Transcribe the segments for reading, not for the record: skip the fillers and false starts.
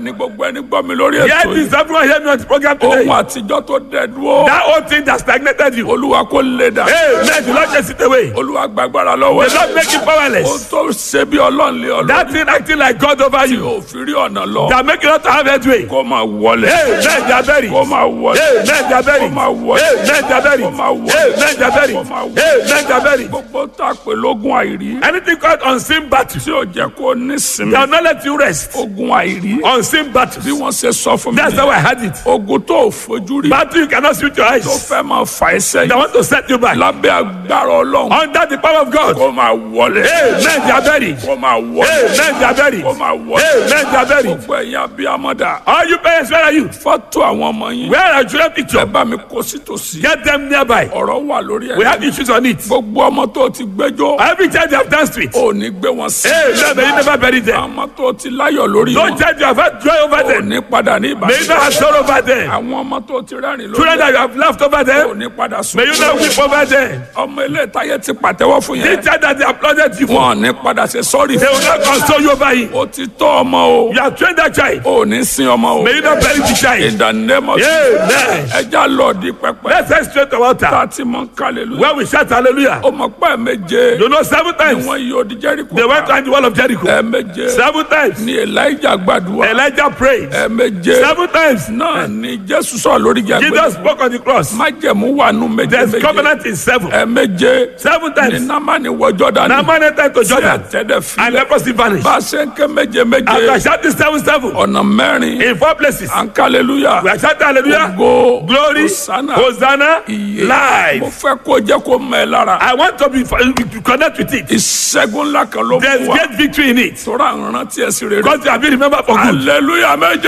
ní gbogbo ẹni gbọ́ mi lórí Hear ètò this, yìí. everyone hear me on the program today. Ohun àtijọ́ tó dẹ dúró. That old thing that stagnated you. Olúwa kó lè dà. Amen. The Lord takes it away. Olúwa gbàgbára lọ́wọ́ The Lord make you Ohun powerless. tó ṣe bí Ọlọ́run lé Ọlọ́run. That thing acting like God over you. Ò fi rí ọ̀nà lọ. That make you not to have headway. Kó máa wọlé. Amen. They are buried. Kó máa wọlé. Amen. They are buried. Kó máa wọlé. Amen. They are buried. Kó máa wọlé. Amen. They are buried. Kó máa wọlé. Amen. They are buried. Gbogbo tá a pè lógun àìrí. Anything called unseen battle. Tí ò jẹ́ kó ní sinmi. They will not let you rest. Ogun àìrí. Unseen battles. Bí wọ́n ṣe sọ fún mi. That's how I had it. Ogun tó ò fojú rí. Battle you cannot see with your Tó eyes. fẹ́ máa fà ẹ́ They sẹ́yìn. want to set you back. Lábẹ́ agbára Ọlọ́run. Under the power of God. Kó máa wọlé. Amen. They are buried. Kó máa wọlé. Amen. They are buried. Kó máa wọlé. Amen. They are buried. Gbogbo ẹ̀yin abiyamọ́dà. All you parents, where are you? Fọ́tò àwọn ọmọ yín. Where are children Ẹ picture? bá mi kó sí tòsí. Get them nearby. Ọ̀rọ̀ wà lórí We ẹ̀. have issues on it. Gbogbo ọmọ tó ti gbẹ́jọ́. Every child you have danced with. Ò ní gbé wọn sí. Amen. May you never bury them. Ọmọ tó ti láyọ̀ lórí No wọn. child you have had joy over Ò them. ní padà ní May you not have ìbàdàn. sorrow over them. Àwọn ọmọ tó ti rẹ́rìn Children lórí that you have laughed over ò them. ní padà sùn. May you not weep over them. Ọmọ ilé ìtayé ti pàtẹ́wọ́ fún The yẹn. child that they applauded you for. Wọn ò ní padà ṣe sọ́ọ̀rì They will fún. not console you over it. Ó ti tọ́ ọmọ o. You have trained that child. Ò ní sin ọmọ o. May you not bury the In child. the name of Amen. ẹja lọ di pẹpẹ. Let's head straight to Tá water. a ti mọ kálẹ̀lú. Where we shout hallelujah. Ó mọ̀ pé ẹ̀ẹ̀méje. You know 7 Ni times. wọ́n yí odi Jẹ́ríkò. They went on the wall of Jericho. Ẹ̀ẹ̀méje. 7 times. Ni Elijah gbàdúrà. Elijah prayed. Ẹ̀ẹ̀méje. 7 times. Náà ni Jésù sọ̀rọ̀ lórí ìjà Jesus gbé. spoke on the cross. Májẹ̀mú wà nù méje There's méje. covenant in 7. Ẹ̀ẹ̀méje. 7 Ni times. Námánì wọ Jọ́dánì. Naaman entered to Jordan. Tẹ́lẹ̀ And filẹ̀. leprosy vanished. Bá a ṣe ń ké méje After méje. shouting 7 Ọ̀nà mẹ́rin. in 4 places. À ń kálẹ̀lúyà. We are shouting hallelujah. Ògo. Glory. Hosanna. Hosanna. Iye. Mo Life. fẹ́ kó jẹ́ kó mọ̀ ẹ́ lára. I want to connect with it. Ìṣẹ́gun ńlá kan ló There's mú wa. great victory in it. Tora ń rántí ẹ̀sìn rere. God have been remembered for good. Hallelujah méje.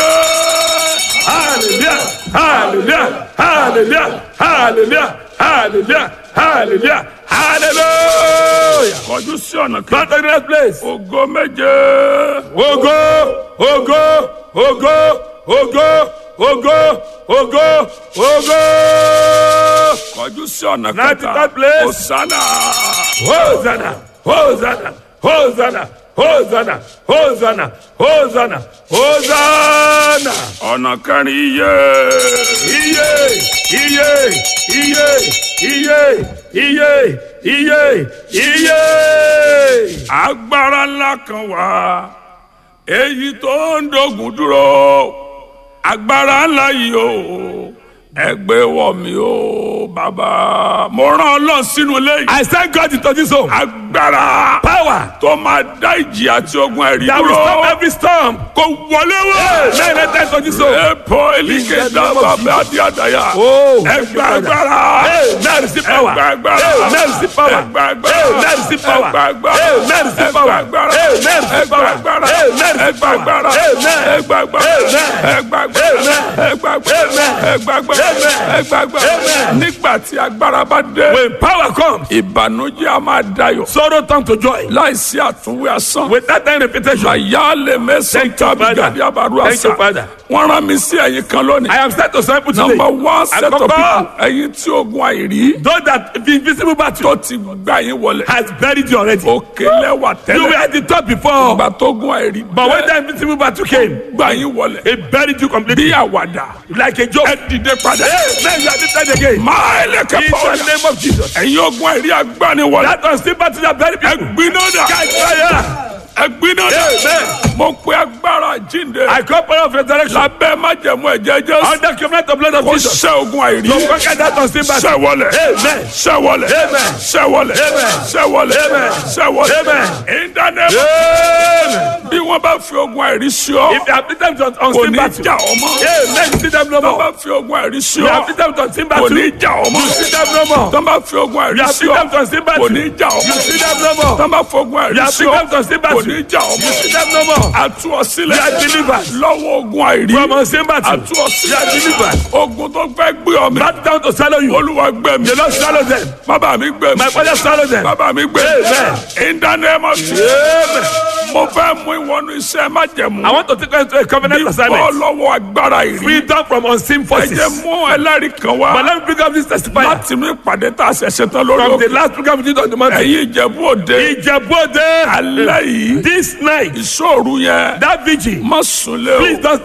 Hallelujah. Hallelujah. Hallelujah. Hallelujah. Hallelujah. Hallelujah. Hallelujah. Kọjú sí ọ̀nà Go kan. to the next place. Ògo méje. Ogo, ogo, ogo, ogo, ogo, ogo, ogo. Kọjú sí ọ̀nà Ninety kẹta. third place. Hosanna. Hosanna, Hosanna, Hosanna, Hosanna, Hosanna, Hosanna, Hosanna. Ọ̀nà kẹrin iye. Iye, iye, iye, iye, iye, iye, iye. Agbára ńlá kan wà. Èyí tó ń dógun dúró. Agbára ńlá yìí o. Ẹgbẹ́ wọ̀ mí o bàbá. Mo rán Ọlọ́run sínú ilé yìí. I thank God into this home. Agbára. Power Tó máa dá ìjì àti ogun ẹ̀rí that will stop dúró. every storm. Kò wọlé wá. Men enter into this home. Epo elike daba bẹ adi adaya. Oh, Ẹgbẹ́ agbára. Hey, now receive power. Ẹgbẹ́ agbára. Hey, now receive power. Ẹgbẹ́ agbára. Hey, now receive power. Ẹgbẹ́ agbára. Hey, now receive power. Ẹgbẹ́ agbára. Hey, now receive Ẹgbẹ́ power. agbára. Hey, now receive Ẹgbẹ́ power. agbára. Hey, now. Ẹgbẹ́ agbára. Hey, now. Ẹgbẹ́ agbára. Hey, now. Ẹgbẹ́ agbára. Hey, now. Ẹgbẹ́ agbára. Hey, now. Ẹgbẹ́ agbára. Amen. Nígbà tí agbára bá dé. When power comes, Ìbànújẹ́ a máa dayọ̀. sorrow turns to joy. Láìsí àtúnwé asán. Without any repetition. Àyà lè mẹ́sàn-án Thank you, tàbí Father. gàdí àbárú Thank you, àṣà. Father. Wọ́n rán mi sí ẹ̀yin kan lónìí. I am set to some people today. Number one set of Àkọ́kọ́, people. Ẹ̀yin tí ogun àìrí. those that the invisible battle Tó ti gbà yín wọlé. has buried you already. Òkè lẹ́wà You were tẹ́lẹ̀. at the top before, Ìgbà tó gun àìrí. but when that invisible battle came, gbà yín wọlé. it buried you Bí completely. àwàdà. Like a joke. Ẹ dìde padà. Now you are lifted again. Máa ẹlẹ́kẹ̀ In pọ̀ the name of Jesus. Ẹ̀yin ogun àìrí agbániwọlé. That unseen battle that buried people. Ẹ̀gbiná dà. Catch fire. Ẹ̀gbiná dà. Amen. Mo pe agbára jíǹde. I call power of resurrection. Lábẹ́ májẹ̀mú ẹ̀jẹ̀ Jésù. Under covenant of blood of Kò Jesus. ṣẹ́ ogun àìrí. To conquer that unseen battle. Ṣẹ́ wọlé. Amen. Ṣẹ́ wọlé. Amen. Ṣẹ́ wọlé. Amen. Ṣẹ́ wọlé. Amen. Ṣẹ́ wọlé. Amen. In the name of Amen. bí wọ́n bá fi ogun àìrí sí ọ. If you have beaten with Kò unseen ní battle, jà ọ́ mọ́. amen. You see them no Tó bá more. fi ogun àìrí sí You ọ. have beaten with unseen Kò battle. ní You jà ọ́ mọ́. see them no more. Tó bá fi ogun You àìrí have sí beaten ọ. with unseen Kò battle. ní jà ọ́ You mọ́. see them no more. Tó bá fi ogun àìrí You have sí beaten ọ. with unseen Kò battle. ní jà ọ́ You mọ́. see them no more. Àtú ọ sílẹ̀. You are delivered. Lọ́wọ́ ogun àìrí. From unseen battle. Àtú ọ You are sílẹ̀. delivered. Ogun tó fẹ́ gbé ọ mi. Back down to swallow you. Olúwa gbé mi. The Lord swallow them. Bàbá mi gbé mi. My father swallow them. Bàbá mi gbé mi. Amen. In the name of Jesus. Amen. Mo fẹ́ mú ìwọ́nú iṣẹ́ májẹ̀mú. I want to take you into a covenant Bọ́ assignment. lọ́wọ́ agbára ìrí. Freedom from unseen Ẹ forces. jẹ́ mú ẹlẹ́rìí kan wá. But let me bring up this testifier. Láti inú ìpàdé tá a ṣẹ̀ṣẹ̀ tán lórí From the òkè. last program we did on the mountain. Ẹ̀yin Ìjẹ̀bú Òde. Ìjẹ̀bú-Òde. Alẹ́ yìí. This night, Ìṣòro yẹn. that vigil, Má sùn lé o. please don't